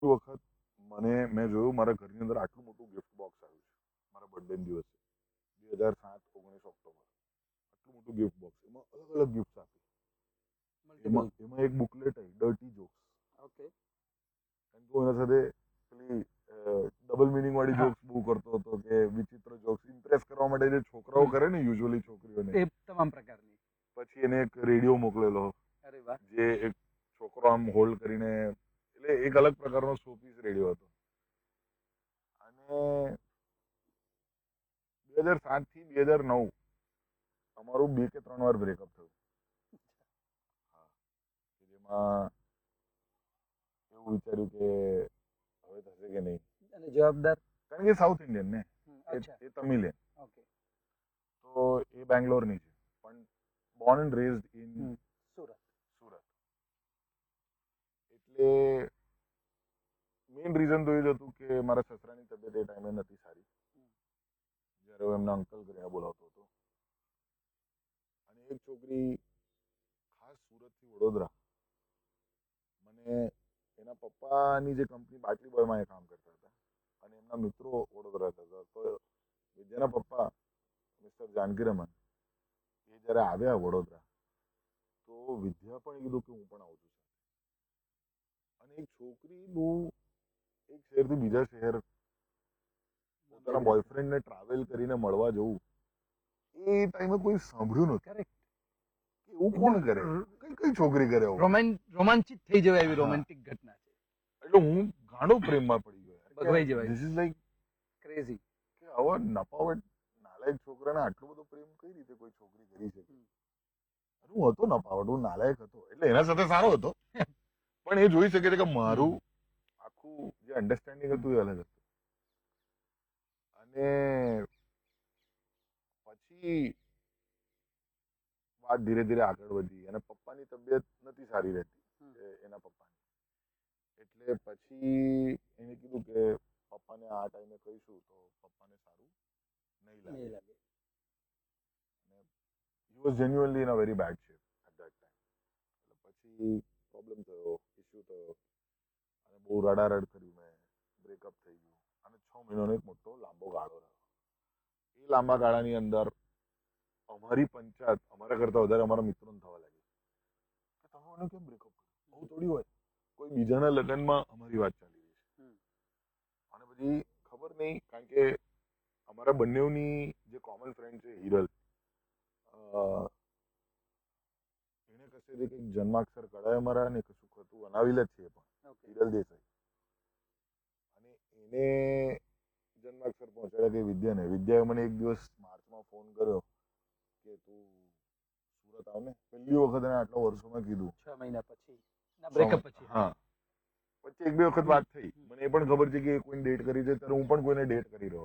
વખત મેં જોયું મારા ઘરની અંદર આટલું મોટું ગિફ્ટ બોક્સ આવ્યું છે મારા બર્થડે દિવસે 2007-19 ઓક્ટોબર. આટલું મોટું ગિફ્ટ બોક્સ, એમાં અલગ અલગ ગિફ્ટ આપી. એમાં એક બુકલેટ આવી, ડર્ટી જોક્સ. ઓકે. કારણ કે હું એના સાથે પેલી ડબલ મિનિંગ વાળી જોક્સ બહુ કરતો હતો, કે વિચિત્ર જોક્સ ઇમ્પ્રેસ કરવા માટે જે છોકરાઓ કરે ને યુઝ્યુઅલી છોકરીઓને, એ તમામ પ્રકારની. પછી એને એક રેડિયો મોકલેલો, અરે વાહ. જે એક છોકરો આમ હોલ્ડ કરીને, એટલે એક અલગ પ્રકારનો શોપીસ રેડિયો હતો. અને 2007 થી 2009 અમારું 2 કે 3 વાર બ્રેકઅપ થયું. હા, જેમાં એવું વિચાર્યું કે હવે થશે કે નહીં. અને જવાબદાર? કારણ કે સાઉથ ઇન્ડિયન ને, એ તમિલિયન. ઓકે. તો એ બેંગ્લોરની છે, પણ Born and raised in Surat. એટલે મેઇન રીઝન તો એ જ હતું કે મારા સસરાની તબિયત એ ટાઈમે નથી સારી, જ્યારે હું એમના અંકલ કરીને બોલાવતો હતો. અને એક છોકરી ખાસ સુરતથી વડોદરા, મને એના પપ્પાની જે કંપની બાટલી બોયમાં એ કામ કરતા હતા, અને એમના મિત્રો વડોદરા હતા. તો વિદ્યાના પપ્પા મિસ્ટર જાનકીરમન એ જ્યારે આવ્યા વડોદરા, તો વિદ્યા પણ કીધું કે હું પણ આવું છું. અને એક છોકરીનું એક શહેરથી બીજા શહેર પોતાના બોયફ્રેન્ડને ટ્રાવેલ કરીને મળવા જવું, એ ટાઈમે કોઈ સાંભળ્યું નથી. કરેક્ટ. એવું કોણ કરે? કઈ છોકરી કરે? રોમાંચિત થઈ જવાય એવી રોમેન્ટિક ઘટના છે. એટલે હું ઘણો પ્રેમમાં પડી ગયો. ભગવાઈ જવાય. This is like crazy. કે આવા નપાવટ નાલાયક છોકરાને આટલો બધો પ્રેમ કઈ રીતે કોઈ છોકરી કરી શકે? હું હતો નપાવટ, હું નાલાયક હતો, એટલે એના સાથે સારો હતો, પણ એ જોઈ શકે છે કે મારું આખું જે અન્ડરસ્ટેન્ડિંગ હતું એ અલગ હતું. અને પછી વાત ધીરે ધીરે આગળ વધી, અને પપ્પાની તબિયત નથી સારી રહેતી, એના પપ્પાની. એટલે પછી એને કીધું કે પપ્પાને આ ટાઈમે કહીશું તો પપ્પાને સારું નહીં લાગે. He was genuinely in a very bad shape at that time. એટલે પછી પ્રોબ્લેમ થયો, ઇસ્યુ થયો, અને બહુ રડારડ કર્યું મેં, બ્રેકઅપ થઈ ગયું. અને 6 મહિનાનો એક મોટો લાંબો ગાળો રહ્યો. એ લાંબા ગાળાની અંદર અમારી પંચાયત અમારા કરતા વધારે અમારા મિત્રોને થવા લાગી કે તમે મને કેમ બ્રેકઅપ કર્યું? આવું થોડી હોય. કોઈ બીજાના લગ્નમાં અમારી વાત ચાલી રહી છે. અને પછી ખબર નહીં, કારણ કે અમારા બંનેની જે કોમન ફ્રેન્ડ છે હિરલ, એને કશેથી કંઈક જન્માક્ષર કઢાય અમારા, ને કશું હતું, બનાવેલ જ છે પણ હિરલ દેસાઈ. અને એને જન્માક્ષર પહોંચાડ્યા કે વિદ્યાને. વિદ્યાએ મને એક દિવસ માર્ચમાં ફોન કર્યો કે તું સુરત આવ ને. પહેલી વખત એને આટલા વર્ષોમાં કીધું, 6 મહિના પછી બ્રેકઅપ પછી. હા, પછી 1-2 વખત વાત થઈ. મને એ પણ ખબર છે કે કોઈને ડેટ કરી છે, ત્યારે હું પણ કોઈને ડેટ કરી રહ્યો.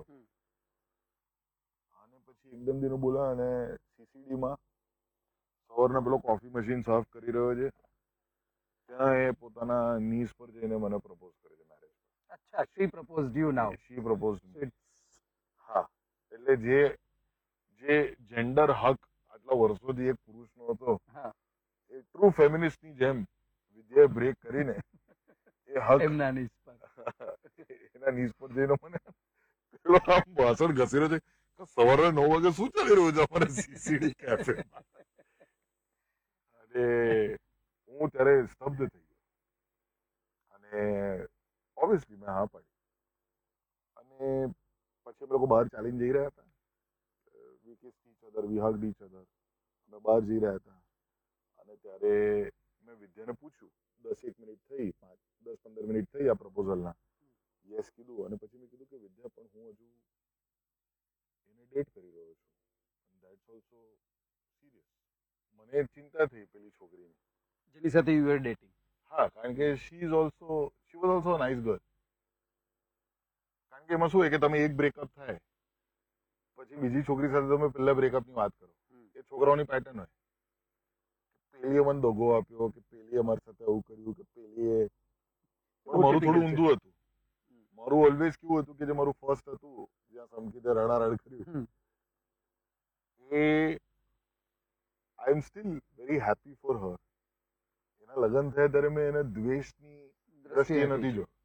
અને પછી એકદમ દિનો બોલા, અને સીસીડીમાં સવારના પેલો કોફી મશીન સાફ કરી રહ્યો છે, ત્યાં એ પોતાના નીસ પર જઈને મને પ્રપોઝ કરે છે મેરેજ પર. અચ્છા, શી proposed you now. She propose. હા, એટલે જે જેન્ડર હક આટલા વર્ષોથી એક પુરુષનો હતો, એ ટ્રુ ફેમિનિસ્ટની જેમ વિદ્યાએ બ્રેક કરીને એ હક એમના નીસ પર, એના નીસ પર જઈને મને પેલો આમ વાસણ ઘસી રહ્યો છે કે સવારે 9 વાગે શું ચાલી રહ્યું છે અમારે સીસીડી કેફેમાં. અને હું ત્યારે સ્તબ્ધ થઈ ગયો, અને ઓબ્વિયસલી મેં હા પાડી. અને પછી અમે લોકો બહાર ચાલીને જઈ રહ્યા હતા, વી કિસ્ડ ઈચ અધર, વી હગ્ડ ઈચ અધર. અમે બહાર જઈ રહ્યા હતા, અને ત્યારે મેં વિદ્યાને પૂછ્યું, 10-1 મિનિટ થઈ, 10-15 મિનિટ થઈ આ પ્રપોઝલના, યસ કીધું. અને પછી મેં કીધું કે વિદ્યા, પણ હું હજુ એને ડેટ કરી રહ્યો છું, ધેટ્સ ઓલ્સો સિરિયસ. મને ચિંતા થઈ પેલી છોકરીની, જેની સાથે યુ આર ડેટિંગ. હા, કારણ કે she was also nice girl. કારણ કે એમાં શું હોય કે તમે એક બ્રેકઅપ થાય પછી બીજી છોકરી સાથે તમે પહેલા બ્રેકઅપની વાત કરો, એ છોકરાઓની પેટર્ન હોય. પેલીએ મને દગો આપ્યો, કે પેલીએ મારી સાથે આવું કર્યું, કે પેલીએ. પણ મારું થોડું ઊંધું હતું. મારું ઓલવેઝ કેવું હતું કે જે મારું ફર્સ્ટ હતું, જ્યાં સમકીતે રડારડ કર્યું, એ આઈ એમ steel very happy for her. એના લગ્ન થયા ત્યારે મેં એને દ્વેષની દ્રષ્ટિએ નથી જોયો.